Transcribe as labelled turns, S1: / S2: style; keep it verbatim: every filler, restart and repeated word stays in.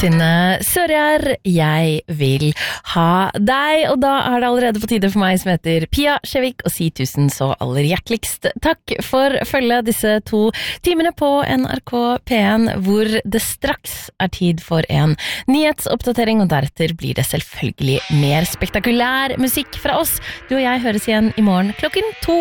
S1: Synne Sørjar, jeg vil ha deg, og da er det allerede på tide for meg som heter Pia Skjevik, og si tusen så aller hjerteligst takk for følge disse to timene på N R K P en, hvor det straks er tid for en nyhetsoppdatering, og deretter blir det selvfølgelig mer spektakulær musikk fra oss. Du og jeg høres igjen i morgen klokken to.